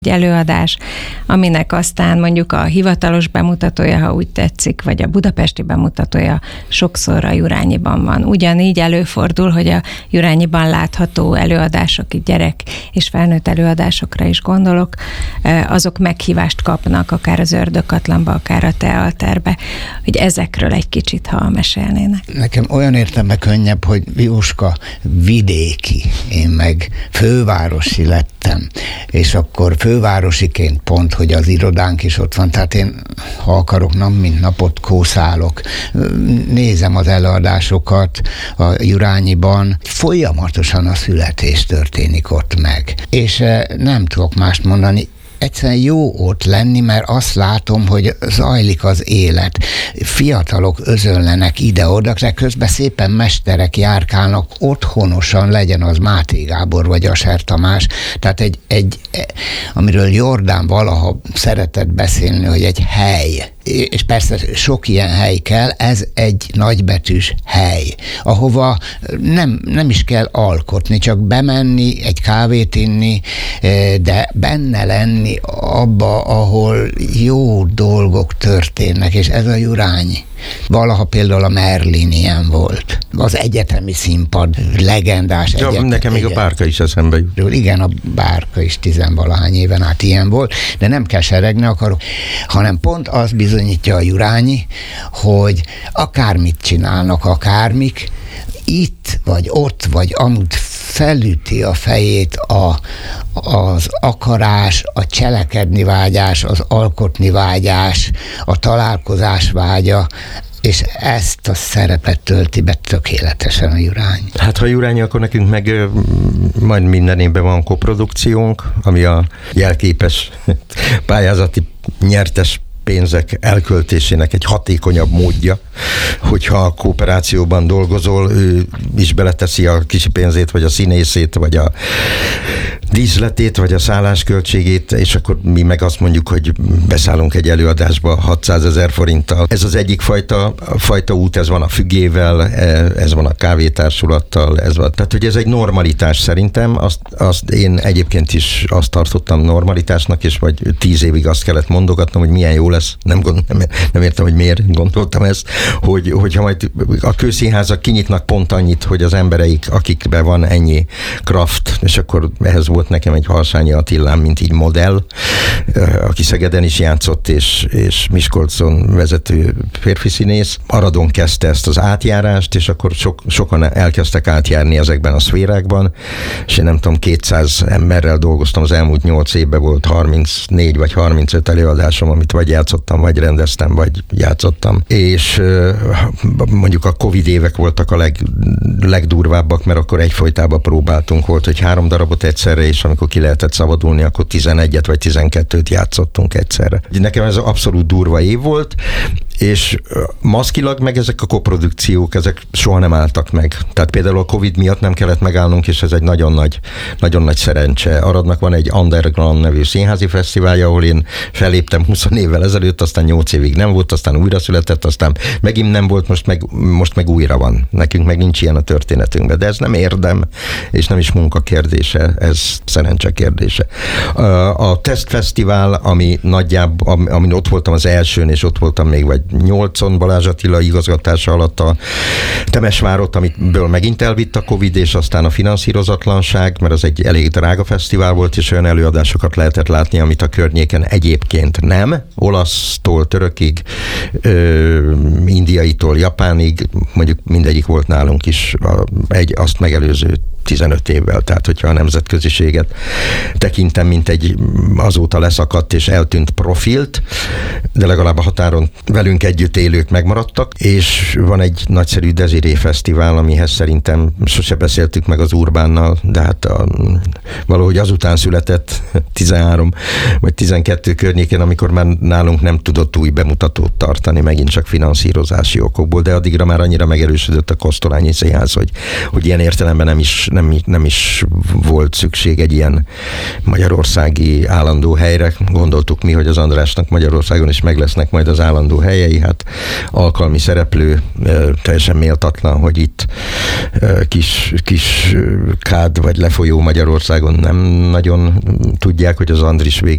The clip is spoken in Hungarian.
egy előadás, aminek aztán mondjuk a hivatalos bemutatója, ha úgy tetszik, vagy a budapesti bemutatója sokszor a Jurányiban van. Ugyanígy előfordul, hogy a Jurányiban látható előadások, itt gyerek és felnőtt előadásokra is gondolok, azok meghívást kapnak, akár az Ördögkatlanba, akár a teaterbe, hogy ezekről egy kicsit, ha mesélnének. Nekem olyan értelme könnyebb, hogy Jóska vidéki, én meg fővárosi lettem, és akkor fővárosiként pont, hogy az irodánk is ott van, tehát én, ha akarok, nap mint napot kószálok, nézem az előadásokat a Jurányiban, folyamatosan a születés történik ott meg. És nem tudok mást mondani, egyszerűen jó ott lenni, mert azt látom, hogy zajlik az élet. Fiatalok özönlenek ide-oda, de közben szépen mesterek járkálnak otthonosan, legyen az Máté Gábor vagy Aser Tamás. Tehát amiről Jordán valaha szeretett beszélni, hogy egy hely. És persze sok ilyen hely kell, ez egy nagybetűs hely, ahova nem is kell alkotni, csak bemenni, egy kávét inni, de benne lenni abba, ahol jó dolgok történnek, és ez a Jurányi. Valaha például a Merlin ilyen volt. Az egyetemi színpad, legendás egyetem. Nekem még a Bárka is eszembe jut. Igen, a Bárka is 10-valahány éven át ilyen volt, de nem kell seregni akarok, hanem pont az bizonyítja a Jurányi, hogy akármit csinálnak, akármik, itt, vagy ott, vagy amúgy felüti a fejét az akarás, a cselekedni vágyás, az alkotni vágyás, a találkozás vágya, és ezt a szerepet tölti be tökéletesen a Jurányi. Hát ha Jurányi, akkor nekünk meg majd minden évben van koprodukciónk, ami a jelképes pályázati nyertes pénzek elköltésének egy hatékonyabb módja, hogyha a kooperációban dolgozol, ő is beleteszi a kis pénzét, vagy a színészét, vagy a díszletét, vagy a szállásköltségét, és akkor mi meg azt mondjuk, hogy beszállunk egy előadásba 600 000 forinttal. Ez az egyik fajta út, ez van a Fügével, ez van a Kávétársulattal, ez van. Tehát, hogy ez egy normalitás szerintem, azt én egyébként is azt tartottam normalitásnak, és vagy 10 évig azt kellett mondogatnom, hogy milyen jó lesz, nem értem, hogy miért gondoltam ezt, hogyha majd a kőszínházak kinyitnak pont annyit, hogy az embereik, akikben van ennyi kraft, és akkor ehhez volt nekem egy Harsányi Attilám, mint így modell, aki Szegeden is játszott, és Miskolcon vezető férfi színész. Aradon kezdte ezt az átjárást, és akkor sokan elkezdtek átjárni ezekben a szférákban, és én nem tudom, 200 emberrel dolgoztam az elmúlt 8 évben, volt 34 vagy 35 előadásom, amit vagy játszottam, vagy rendeztem, vagy játszottam. És mondjuk a Covid évek voltak a legdurvábbak, mert akkor egyfolytában próbáltunk, volt, hogy 3 darabot egyszerre, és amikor ki lehetett szabadulni, akkor 11-et vagy 12-t játszottunk egyszerre. Nekem ez abszolút durva év volt, és maszkilag meg ezek a koprodukciók, ezek soha nem álltak meg. Tehát például a Covid miatt nem kellett megállnunk, és ez egy nagyon nagy szerencse. Aradnak van egy Underground nevű színházi fesztiválja, ahol én felléptem 20 évvel ezelőtt, aztán 8 évig nem volt, aztán újra született, aztán megint nem volt, most meg újra van. Nekünk meg nincs ilyen a történetünkben, de ez nem érdem, és nem is munka kérdése, ez szerencse kérdése. A Tesztfesztivál, ami nagyjából, amin ott voltam az elsőn, és ott voltam még vagy 8-on Balázs Attila igazgatása alatt a Temesvárot, amiből megint elvitt a Covid, és aztán a finanszírozatlanság, mert az egy elég drága fesztivál volt, és olyan előadásokat lehetett látni, amit a környéken egyébként nem. Olasztól törökig, indiaitól japánig, mondjuk mindegyik volt nálunk is azt megelőző 15 évvel, tehát hogyha a nemzetköziséget tekintem, mint egy azóta leszakadt és eltűnt profilt, de legalább a határon velünk együtt élők megmaradtak, és van egy nagyszerű Desiré Fesztivál, amihez szerintem sose beszéltük meg az Urbánnal, de hát valahogy azután született 13 vagy 12 környékén, amikor már nálunk nem tudott új bemutatót tartani, megint csak finanszírozási okokból, de addigra már annyira megerősödött a Kosztolányi Színház, hogy ilyen értelemben nem is volt szükség egy ilyen magyarországi állandó helyre. Gondoltuk mi, hogy az Andrásnak Magyarországon is meg lesznek majd az állandó helyei, hát alkalmi szereplő, teljesen méltatlan, hogy itt kis kád vagy lefolyó Magyarországon nem nagyon tudják, hogy az Andris